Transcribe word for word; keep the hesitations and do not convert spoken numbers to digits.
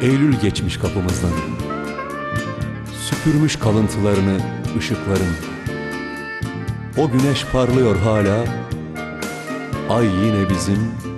Eylül geçmiş kapımızdan, süpürmüş kalıntılarını ışıkların. O güneş parlıyor hala, ay yine bizim